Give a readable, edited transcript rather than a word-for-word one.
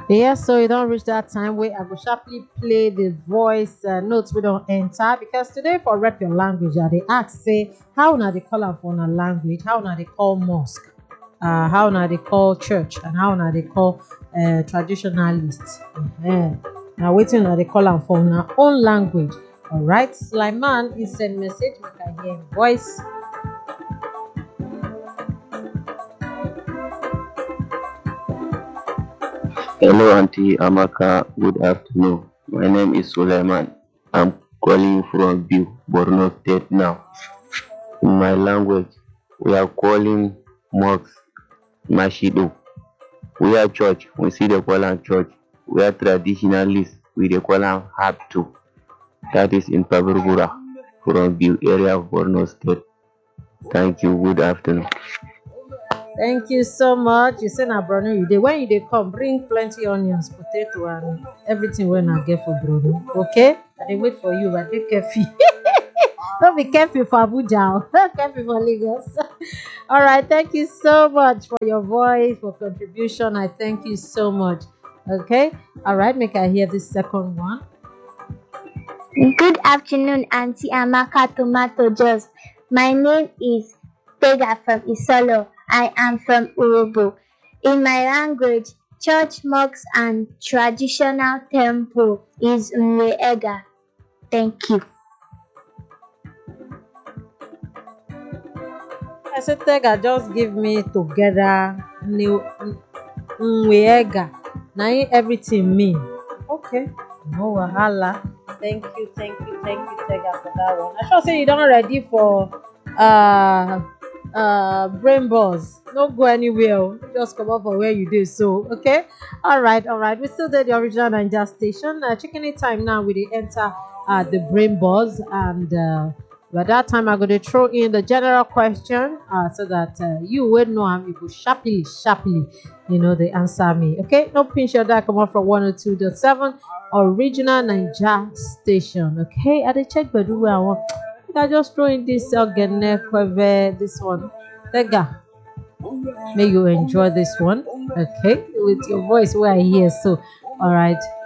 Yes, so you don't reach that time where I will sharply play the voice notes we don't enter because today for rep your language, they ask say how now they call am for a language, how now they call mosque, how now they call church, and how now they call traditionalists. Now waiting now they call am for our own language. All right, Sulaiman is send message make I hear him voice. Hello, Auntie Amaka. Good afternoon. My name is Suleiman. I'm calling from Biu, Borno State now. In my language, we are calling mosques Mashido. We are church, we see the call am church. We are traditionalists, we dey call am Habtu. That is in Paburgura, from Biu area of Borno State. Thank you. Good afternoon. Thank you so much. You say na Bruno you dey. When you dey come, bring plenty onions, potato, and everything when I get for Bruno. Okay? I dey wait for you, but dey careful. Don't be careful for Abuja. Don't careful for Lagos. All right. Thank you so much for your voice, for contribution. I thank you so much. Okay. All right. Make I hear the second one. Good afternoon, Auntie Amaka Tomato Juice. My name is Tega from Isolo. I am from Urobo. In my language, church, mosques, and traditional temple is Nweega. Thank you. I said, Tega, just give me together new Nweega. Now everything mean. Okay. No wahala. Thank you, Tega, for that one. I sure say you don't ready for uh brain balls. No go anywhere. Oh. Just come up for where you do so. Okay. All right. We still did the original Ninja station. Checking it time now we dey enter the brain balls and by that time I'm going to throw in the general question so that you will know how you go sharply, they answer me. Okay, no pinch your die come up from 102.7 original Ninja station. Okay, I dey check but where I want. I just throw in this this one. Tega, may you enjoy this one. Okay, with your voice where I hear so. All right.